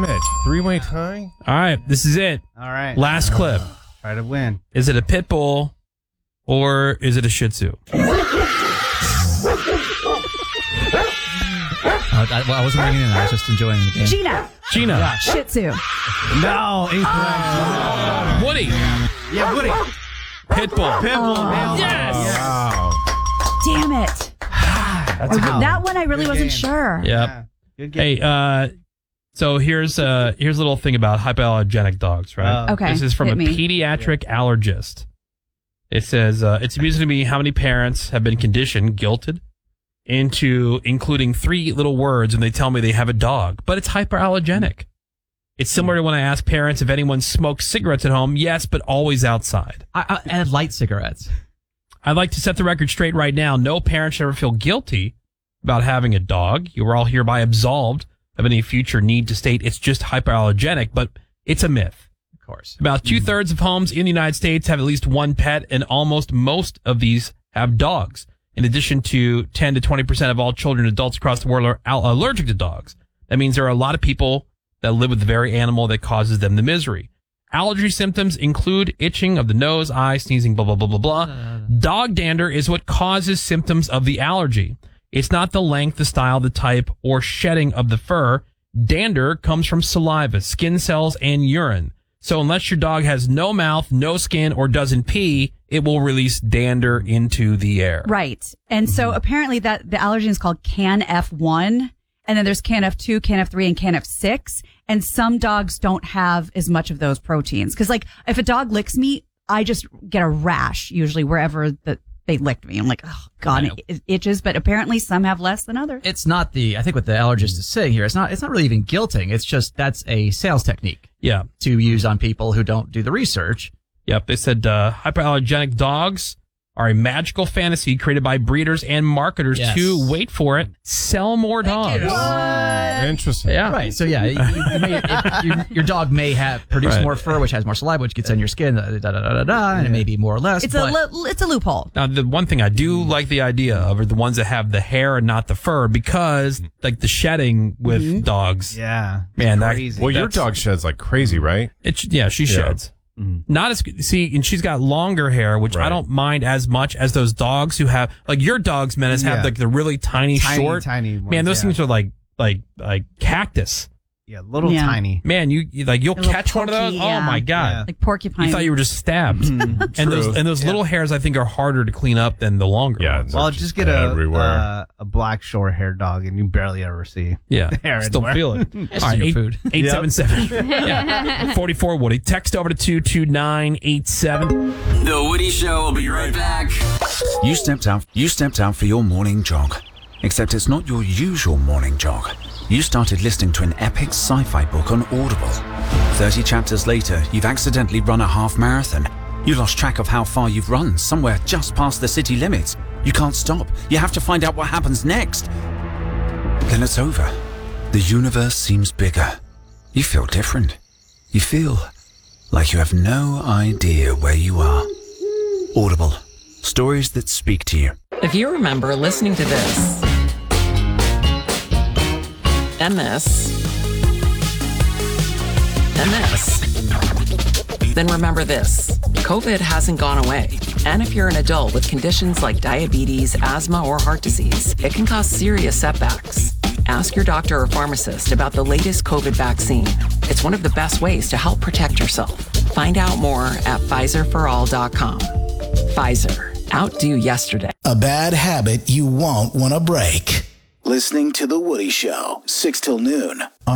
Damn it. Three-way tie? All right, this is it. All right. Last clip. Try to win. Is it a pit bull or is it a Shih Tzu? I wasn't winging it. I was just enjoying the game. Gina. Shih Tzu. No, incorrect. Woody. Yeah, Woody. Pit bull. Yes. Wow. Damn it. That one I really Good wasn't game. sure. Yep. Yeah. Good game. Hey, so here's a little thing about hypoallergenic dogs, right? Okay, This is from hit a me. pediatric allergist. It says, it's amusing to me how many parents have been guilted, into including 3 little words when they tell me they have a dog, but it's hyperallergenic. It's similar to when I ask parents if anyone smokes cigarettes at home. Yes, but always outside. I had light cigarettes. I'd like to set the record straight right now. No parent should ever feel guilty about having a dog. You are all hereby absolved of any future need to state it's just hyperallergenic, but it's a myth. Of course. About 2/3 of homes in the United States have at least one pet, and almost most of these have dogs. In addition to 10 to 20% of all children and adults across the world are allergic to dogs. That means there are a lot of people that live with the very animal that causes them the misery. Allergy symptoms include itching of the nose, eyes, sneezing, blah, blah, blah, blah, blah. Dog dander is what causes symptoms of the allergy. It's not the length, the style, the type, or shedding of the fur. Dander comes from saliva, skin cells, and urine. So unless your dog has no mouth, no skin, or doesn't pee, it will release dander into the air. Right. And so apparently that the allergen is called CANF1, and then there's CANF2, CANF3, and CANF6. And some dogs don't have as much of those proteins. Because, like, if a dog licks me, I just get a rash, usually wherever they licked me. I'm like, oh, God, it itches. But apparently some have less than others. It's not I think what the allergist is saying here, it's not really even guilting. It's just that's a sales technique. Yeah. To use on people who don't do the research. Yep. They said hypoallergenic dogs are a magical fantasy created by breeders and marketers to, wait for it, sell more dogs. Interesting. Yeah. Right. So, yeah, your dog may have produced more fur, which has more saliva, which gets on your skin, and it may be more or less. It's a loophole. Now, the one thing I do like the idea of are the ones that have the hair and not the fur, because like the shedding with dogs. Yeah. Man, crazy. Well, your dog sheds like crazy, right? She sheds. Not as and she's got longer hair, which I don't mind as much as those dogs who have, like your dogs, Menace, have like the really tiny short. Tiny ones, man, those things are like cactus. Yeah, little tiny. Man, you'll catch one of those. porky, Oh my God. Like porcupine. You thought you were just stabbed. and those little hairs, I think, are harder to clean up than the longer ones. Well, just get a black short haired dog, and you barely ever see the hair still anywhere. feel it. All right, food. 877. 44 Woody. Text over to 22987. The Woody Show will be right back. You stepped out for your morning jog. Except it's not your usual morning jog. You started listening to an epic sci-fi book on Audible. 30 chapters later, you've accidentally run a half marathon. You lost track of how far you've run, somewhere just past the city limits. You can't stop. You have to find out what happens next. Then it's over. The universe seems bigger. You feel different. You feel like you have no idea where you are. Audible. Stories that speak to you. If you remember listening to this, and this, and this, then remember this. COVID hasn't gone away. And if you're an adult with conditions like diabetes, asthma, or heart disease, it can cause serious setbacks. Ask your doctor or pharmacist about the latest COVID vaccine. It's one of the best ways to help protect yourself. Find out more at PfizerForAll.com. Pfizer. Outdo yesterday. A bad habit you won't want to break. Listening to The Woody Show, 6 till noon.